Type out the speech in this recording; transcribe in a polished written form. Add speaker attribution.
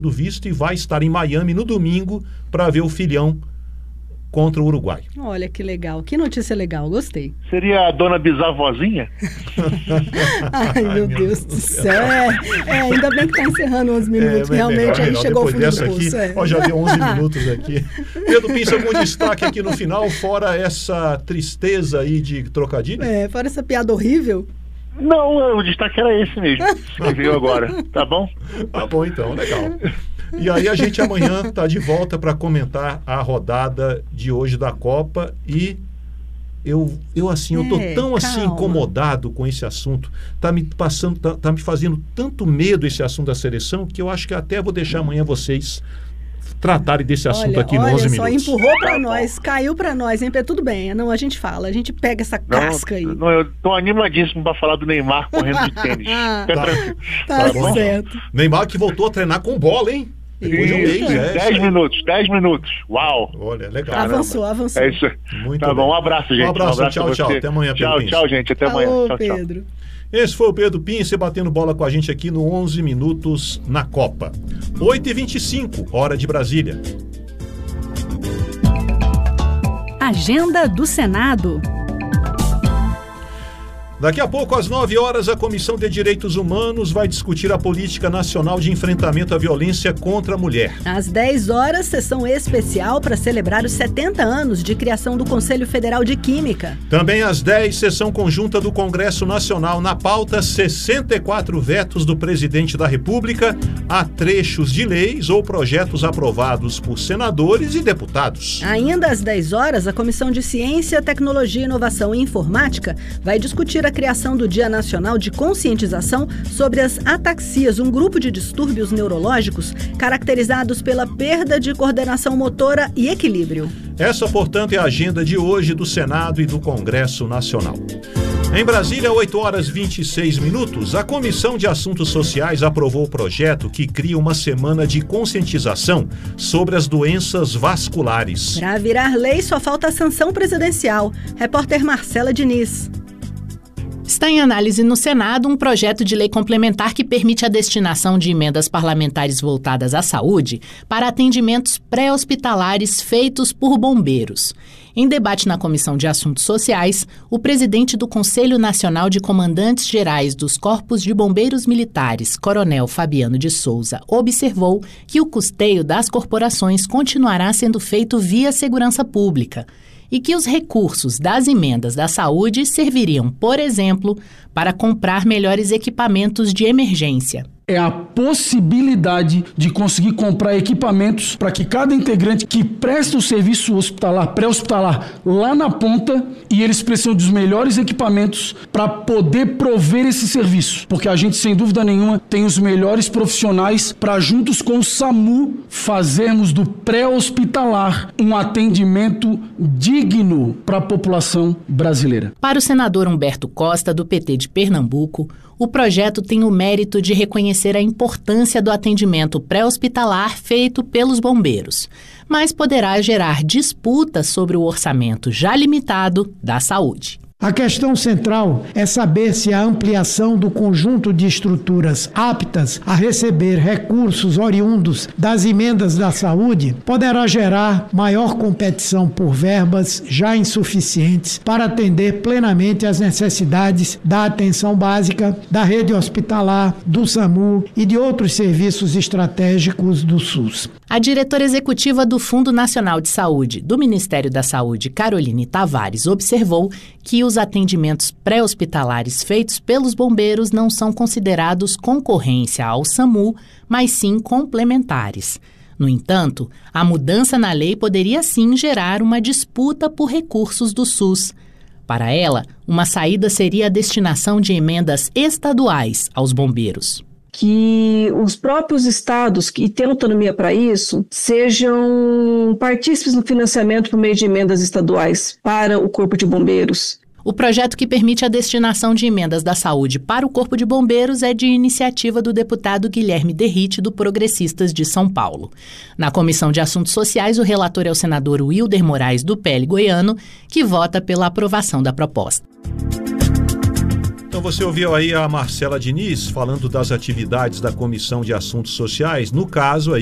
Speaker 1: do visto e vai estar em Miami no domingo para ver o filhão contra o Uruguai.
Speaker 2: Olha que legal, que notícia legal, gostei.
Speaker 3: Seria a dona bisavozinha?
Speaker 2: Ai, meu Deus do céu. Ainda bem que está encerrando 11 minutos, realmente aí chegou ao fundo do poço.
Speaker 1: Já deu 11 minutos aqui. Pedro Pince, algum destaque aqui no final, fora essa tristeza aí de trocadilho?
Speaker 2: Fora essa piada horrível.
Speaker 3: Não, o destaque era esse mesmo, que veio agora, tá bom?
Speaker 1: Tá bom então, legal. E aí a gente amanhã está de volta para comentar a rodada de hoje da Copa e eu tô tão assim incomodado com esse assunto, tá me fazendo tanto medo esse assunto da seleção que eu acho que até vou deixar amanhã vocês tratarem desse assunto aqui no 11 minutos.
Speaker 2: Só empurrou para nós, caiu para nós, hein? Tudo bem, não, a gente fala, a gente pega essa casca aí.
Speaker 3: Não, eu tô animadíssimo para falar do Neymar correndo de tênis.
Speaker 2: Tá certo.
Speaker 1: Neymar que voltou a treinar com bola, hein? Depois de um mês,
Speaker 3: 10 minutos. Uau!
Speaker 1: Olha, legal.
Speaker 2: Avançou.
Speaker 3: É isso.
Speaker 1: Muito
Speaker 3: bem. Bom, um abraço, gente.
Speaker 1: Um abraço, tchau. Até amanhã, Pedro.
Speaker 3: Tchau, gente. Até amanhã. Tchau,
Speaker 2: Pedro.
Speaker 1: Esse foi o Pedro Pince batendo bola com a gente aqui no 11 Minutos na Copa. 8h25, hora de Brasília.
Speaker 2: Agenda do Senado.
Speaker 1: Daqui a pouco, às 9 horas, a Comissão de Direitos Humanos vai discutir a Política Nacional de Enfrentamento à Violência contra a Mulher.
Speaker 2: Às 10 horas, sessão especial para celebrar os 70 anos de criação do Conselho Federal de Química.
Speaker 1: Também às 10, sessão conjunta do Congresso Nacional. Na pauta, 64 vetos do Presidente da República a trechos de leis ou projetos aprovados por senadores e deputados.
Speaker 2: Ainda às 10 horas, a Comissão de Ciência, Tecnologia, Inovação e Informática vai discutir a criação do Dia Nacional de Conscientização sobre as ataxias, um grupo de distúrbios neurológicos caracterizados pela perda de coordenação motora e equilíbrio.
Speaker 1: Essa, portanto, é a agenda de hoje do Senado e do Congresso Nacional. Em Brasília, 8h26, a Comissão de Assuntos Sociais aprovou o projeto que cria uma semana de conscientização sobre as doenças vasculares.
Speaker 2: Para virar lei, só falta a sanção presidencial. Repórter Marcela Diniz.
Speaker 4: Está em análise no Senado um projeto de lei complementar que permite a destinação de emendas parlamentares voltadas à saúde para atendimentos pré-hospitalares feitos por bombeiros. Em debate na Comissão de Assuntos Sociais, o presidente do Conselho Nacional de Comandantes Gerais dos Corpos de Bombeiros Militares, Coronel Fabiano de Souza, observou que o custeio das corporações continuará sendo feito via segurança pública e que os recursos das emendas da saúde serviriam, por exemplo, para comprar melhores equipamentos de emergência.
Speaker 5: É a possibilidade de conseguir comprar equipamentos para que cada integrante que presta o serviço hospitalar, pré-hospitalar, lá na ponta, e eles precisam dos melhores equipamentos para poder prover esse serviço. Porque a gente, sem dúvida nenhuma, tem os melhores profissionais para, juntos com o SAMU, fazermos do pré-hospitalar um atendimento digno para a população brasileira.
Speaker 4: Para o senador Humberto Costa, do PT de Pernambuco, o projeto tem o mérito de reconhecer a importância do atendimento pré-hospitalar feito pelos bombeiros, mas poderá gerar disputas sobre o orçamento já limitado da saúde.
Speaker 6: A questão central é saber se a ampliação do conjunto de estruturas aptas a receber recursos oriundos das emendas da saúde poderá gerar maior competição por verbas já insuficientes para atender plenamente às necessidades da atenção básica, da rede hospitalar, do SAMU e de outros serviços estratégicos do SUS.
Speaker 4: A diretora executiva do Fundo Nacional de Saúde do Ministério da Saúde, Caroline Tavares, observou que os atendimentos pré-hospitalares feitos pelos bombeiros não são considerados concorrência ao SAMU, mas sim complementares. No entanto, a mudança na lei poderia sim gerar uma disputa por recursos do SUS. Para ela, uma saída seria a destinação de emendas estaduais aos bombeiros.
Speaker 7: Que os próprios estados que têm autonomia para isso sejam partícipes no financiamento por meio de emendas estaduais para o Corpo de Bombeiros.
Speaker 4: O projeto que permite a destinação de emendas da saúde para o Corpo de Bombeiros é de iniciativa do deputado Guilherme Derrite, do Progressistas de São Paulo. Na Comissão de Assuntos Sociais, o relator é o senador Wilder Moraes, do PL goiano, que vota pela aprovação da proposta.
Speaker 1: Então você ouviu aí a Marcela Diniz falando das atividades da Comissão de Assuntos Sociais, no caso aí